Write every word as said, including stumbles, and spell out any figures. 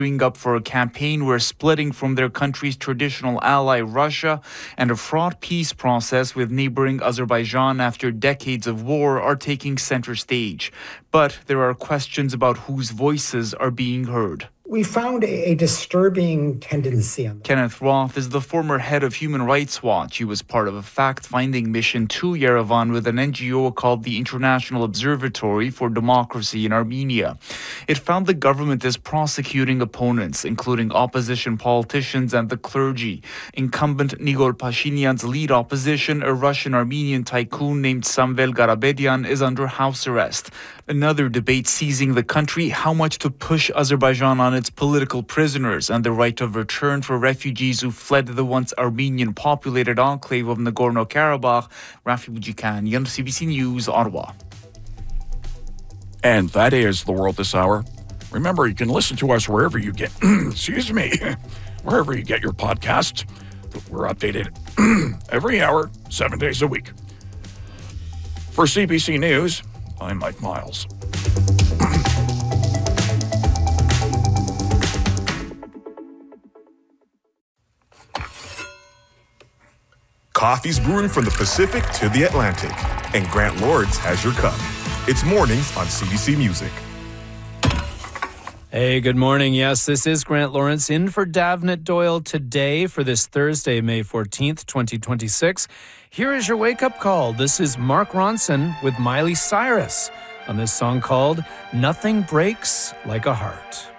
up for a campaign where splitting from their country's traditional ally Russia and a fraught peace process with neighboring Azerbaijan after decades of war are taking center stage. But there are questions about whose voices are being heard. We found a, a disturbing tendency. On Kenneth Roth is the former head of Human Rights Watch. He was part of a fact-finding mission to Yerevan with an N G O called the International Observatory for Democracy in Armenia. It found the government is prosecuting opponents, including opposition politicians and the clergy. Incumbent Nikol Pashinyan's lead opposition, a Russian-Armenian tycoon named Samvel Garabedian, is under house arrest. Another debate seizing the country, how much to push Azerbaijan on its political prisoners and the right of return for refugees who fled the once Armenian-populated enclave of Nagorno-Karabakh. Rafi Boujikanyan, C B C News, Ottawa. And that is The World This Hour. Remember, you can listen to us wherever you get, excuse me, wherever you get your podcasts. We're updated every hour, seven days a week. For C B C News, I'm Mike Miles. Coffee's brewing from the Pacific to the Atlantic, and Grant Lawrence has your cup. It's mornings on C B C Music. Hey, good morning. Yes, this is Grant Lawrence in for Davnit Doyle today for this Thursday, May fourteenth, twenty twenty-six. Here is your wake-up call. This is Mark Ronson with Miley Cyrus on this song called Nothing Breaks Like a Heart.